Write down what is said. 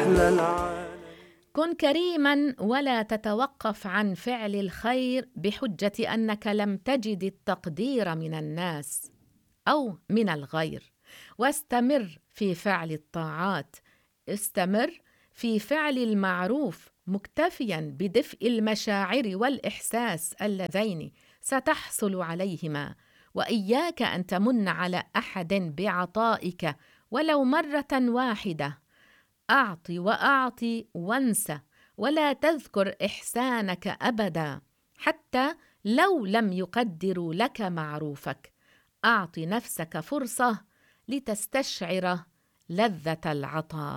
أحلى العالم. كن كريما ولا تتوقف عن فعل الخير بحجة أنك لم تجد التقدير من الناس أو من الغير، واستمر في فعل الطاعات، استمر في فعل المعروف مكتفيا بدفء المشاعر والإحساس اللذين ستحصل عليهما، وإياك أن تمن على أحد بعطائك ولو مرة واحدة. أعطي وأعطي وانسى، ولا تذكر إحسانك أبدا حتى لو لم يقدروا لك معروفك. أعطي نفسك فرصة لتستشعر لذة العطاء.